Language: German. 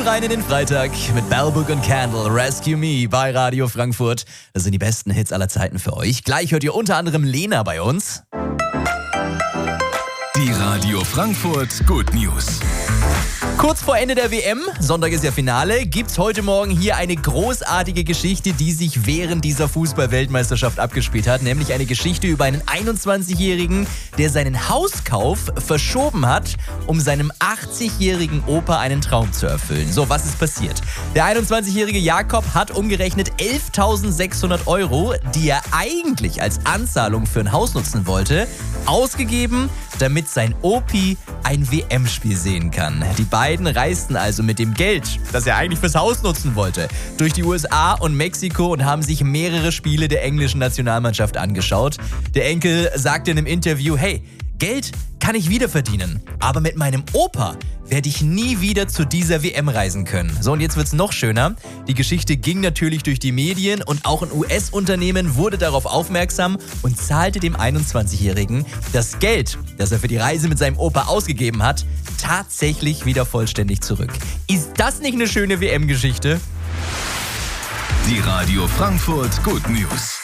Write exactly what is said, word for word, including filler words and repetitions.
rein in den Freitag mit Bell Book und Candle, Rescue Me bei Radio Frankfurt. Das sind die besten Hits aller Zeiten für euch. Gleich hört ihr unter anderem Lena bei uns. Die Radio Frankfurt Good News. Kurz vor Ende der W M, Sonntag ist ja Finale, gibt's heute Morgen hier eine großartige Geschichte, die sich während dieser Fußball-Weltmeisterschaft abgespielt hat. Nämlich eine Geschichte über einen einundzwanzigjährigen, der seinen Hauskauf verschoben hat, um seinem achtzigjährigen Opa einen Traum zu erfüllen. So, was ist passiert? Der einundzwanzigjährige Jakob hat umgerechnet elftausendsechshundert Euro, die er eigentlich als Anzahlung für ein Haus nutzen wollte, ausgegeben, damit sein Opi ein W M-Spiel sehen kann. Die beiden reisten also mit dem Geld, das er eigentlich fürs Haus nutzen wollte, durch die U S A und Mexiko und haben sich mehrere Spiele der englischen Nationalmannschaft angeschaut. Der Enkel sagte in einem Interview, hey, Geld kann ich wieder verdienen, aber mit meinem Opa werde ich nie wieder zu dieser W M reisen können. So, und jetzt wird's noch schöner. Die Geschichte ging natürlich durch die Medien und auch ein U S-Unternehmen wurde darauf aufmerksam und zahlte dem einundzwanzigjährigen das Geld, das er für die Reise mit seinem Opa ausgegeben hat, tatsächlich wieder vollständig zurück. Ist das nicht eine schöne W M-Geschichte? Die Radio Frankfurt Good News.